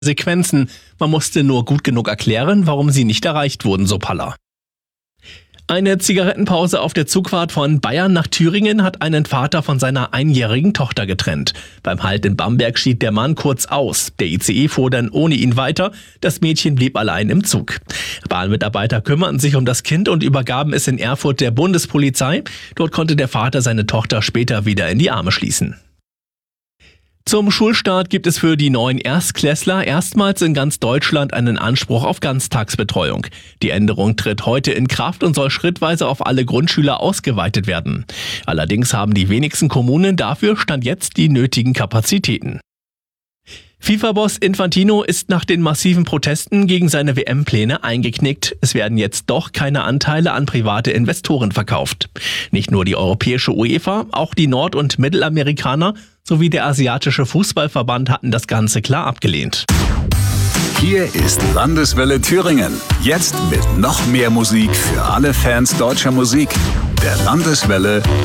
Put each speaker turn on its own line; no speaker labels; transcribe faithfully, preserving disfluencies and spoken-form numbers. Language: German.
Sequenzen. Man musste nur gut genug erklären, warum sie nicht erreicht wurden, so Paller. Eine Zigarettenpause auf der Zugfahrt von Bayern nach Thüringen hat einen Vater von seiner einjährigen Tochter getrennt. Beim Halt in Bamberg schied der Mann kurz aus. Der I C E fuhr dann ohne ihn weiter. Das Mädchen blieb allein im Zug. Bahnmitarbeiter kümmerten sich um das Kind und übergaben es in Erfurt der Bundespolizei. Dort konnte der Vater seine Tochter später wieder in die Arme schließen. Zum Schulstart gibt es für die neuen Erstklässler erstmals in ganz Deutschland einen Anspruch auf Ganztagsbetreuung. Die Änderung tritt heute in Kraft und soll schrittweise auf alle Grundschüler ausgeweitet werden. Allerdings haben die wenigsten Kommunen dafür Stand jetzt die nötigen Kapazitäten. FIFA-Boss Infantino ist nach den massiven Protesten gegen seine W M-Pläne eingeknickt. Es werden jetzt doch keine Anteile an private Investoren verkauft. Nicht nur die europäische UEFA, auch die Nord- und Mittelamerikaner sowie der asiatische Fußballverband hatten das Ganze klar abgelehnt.
Hier ist Landeswelle Thüringen. Jetzt mit noch mehr Musik für alle Fans deutscher Musik. Der Landeswelle